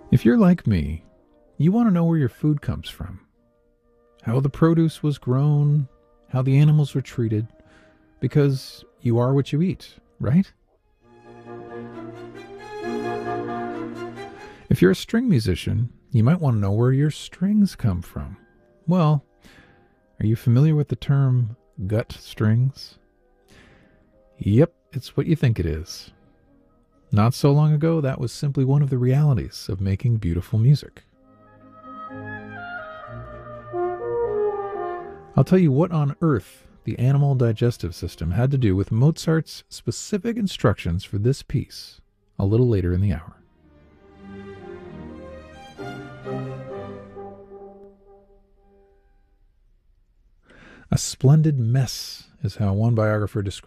If you're like me, you want to know where your food comes from, how the produce was grown, how the animals were treated, because you are what you eat, right? If you're a string musician, you might want to know where your strings come from. Well, are you familiar with the term gut strings? Yep, it's what you think it is. Not so long ago, that was simply one of the realities of making beautiful music. I'll tell you what on earth the animal digestive system had to do with Mozart's specific instructions for this piece a little later in the hour. A splendid mess is how one biographer described